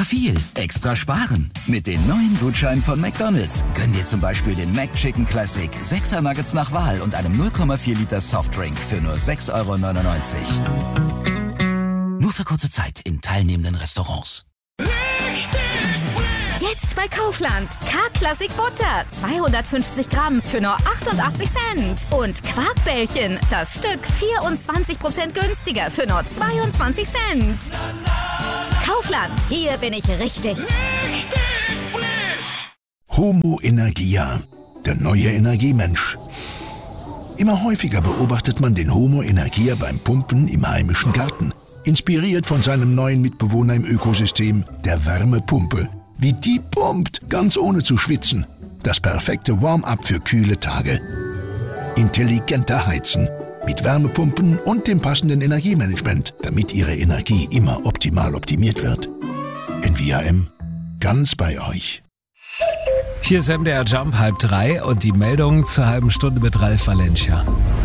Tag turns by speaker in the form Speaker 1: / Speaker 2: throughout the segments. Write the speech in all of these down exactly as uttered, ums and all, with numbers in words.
Speaker 1: viel, extra sparen. Mit den neuen Gutscheinen von McDonald's. Gönn dir zum Beispiel den McChicken Classic, sechser Nuggets nach Wahl und einem null Komma vier Liter Softdrink für nur sechs Euro neunundneunzig. Nur für kurze Zeit in teilnehmenden Restaurants.
Speaker 2: Jetzt bei Kaufland. K-Classic Butter, zweihundertfünfzig Gramm für nur achtundachtzig Cent. Und Quarkbällchen, das Stück vierundzwanzig Prozent günstiger für nur zweiundzwanzig Cent. Kaufland, hier bin ich richtig. Richtig
Speaker 3: frisch. Homo Energia, der neue Energiemensch. Immer häufiger beobachtet man den Homo Energia beim Pumpen im heimischen Garten. Inspiriert von seinem neuen Mitbewohner im Ökosystem, der Wärmepumpe. Wie die pumpt, ganz ohne zu schwitzen. Das perfekte Warm-up für kühle Tage. Intelligenter Heizen. Mit Wärmepumpen und dem passenden Energiemanagement, damit Ihre Energie immer optimal optimiert wird. N V A M. Ganz bei euch.
Speaker 4: Hier ist M D R Jump, halb drei und die Meldung zur halben Stunde mit Ralf Valencia.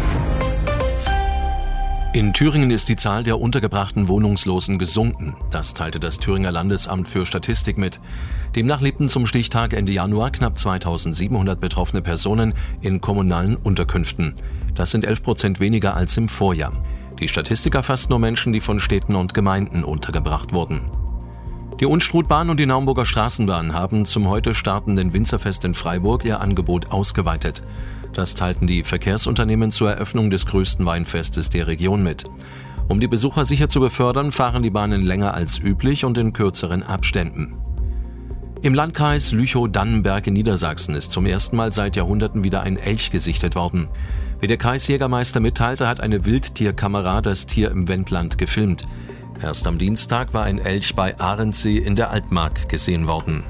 Speaker 5: In Thüringen ist die Zahl der untergebrachten Wohnungslosen gesunken. Das teilte das Thüringer Landesamt für Statistik mit. Demnach lebten zum Stichtag Ende Januar knapp zweitausendsiebenhundert betroffene Personen in kommunalen Unterkünften. Das sind elf Prozent weniger als im Vorjahr. Die Statistik erfasst nur Menschen, die von Städten und Gemeinden untergebracht wurden. Die Unstrutbahn und die Naumburger Straßenbahn haben zum heute startenden Winzerfest in Freiburg ihr Angebot ausgeweitet. Das teilten die Verkehrsunternehmen zur Eröffnung des größten Weinfestes der Region mit. Um die Besucher sicher zu befördern, fahren die Bahnen länger als üblich und in kürzeren Abständen. Im Landkreis Lüchow-Dannenberg in Niedersachsen ist zum ersten Mal seit Jahrhunderten wieder ein Elch gesichtet worden. Wie der Kreisjägermeister mitteilte, hat eine Wildtierkamera das Tier im Wendland gefilmt. Erst am Dienstag war ein Elch bei Ahrensee in der Altmark gesehen worden.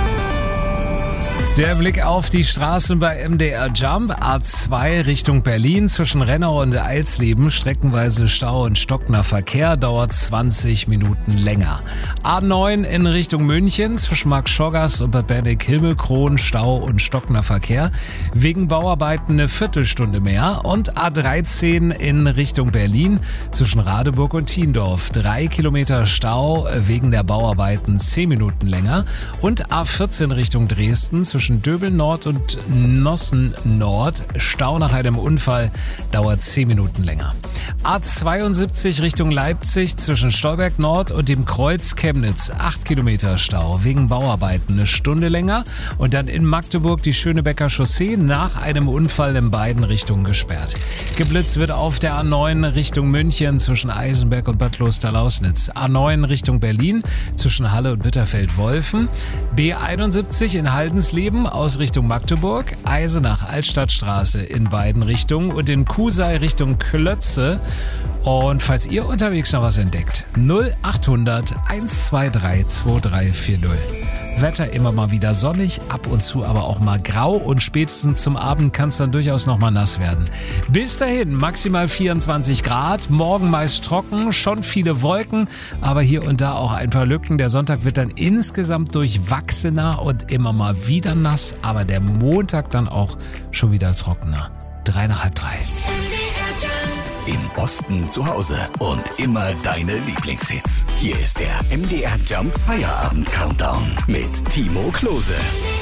Speaker 4: Der Blick auf die Straßen bei M D R Jump. A zwei Richtung Berlin zwischen Rennau und Eilsleben. Streckenweise Stau und stockender Verkehr, dauert zwanzig Minuten länger. A neun in Richtung München zwischen Mark Schoggers und Bad Berneck-Himmelkron. Stau und stockender Verkehr. Wegen Bauarbeiten eine Viertelstunde mehr. Und A dreizehn in Richtung Berlin zwischen Radeburg und Thiendorf. Drei Kilometer Stau wegen der Bauarbeiten, zehn Minuten länger. Und A vierzehn Richtung Dresden zwischen Zwischen Döbeln Nord und Nossen Nord. Stau nach einem Unfall, dauert zehn Minuten länger. A zweiundsiebzig Richtung Leipzig zwischen Stolberg Nord und dem Kreuz Chemnitz. acht Kilometer Stau wegen Bauarbeiten, eine Stunde länger. Und dann in Magdeburg die Schönebecker Chaussee nach einem Unfall in beiden Richtungen gesperrt. Geblitzt wird auf der A neun Richtung München zwischen Eisenberg und Bad Klosterlausnitz. A neun Richtung Berlin zwischen Halle und Bitterfeld-Wolfen. B einundsiebzig in Haldensleben aus Richtung Magdeburg, Eisenach Altstadtstraße in beiden Richtungen und in Kusei Richtung Klötze. Und falls ihr unterwegs noch was entdeckt, null achthundert hundertzweiundzwanzig zweiunddreißig vierzig. Wetter immer mal wieder sonnig, ab und zu aber auch mal grau und spätestens zum Abend kann es dann durchaus noch mal nass werden. Bis dahin maximal vierundzwanzig Grad, morgen meist trocken, schon viele Wolken, aber hier und da auch ein paar Lücken. Der Sonntag wird dann insgesamt durchwachsener und immer mal wieder nass, aber der Montag dann auch schon wieder trockener. Drei nach halb drei.
Speaker 1: Im Osten zu Hause und immer deine Lieblingshits. Hier ist der M D R Jump Feierabend Countdown mit Timo Klose.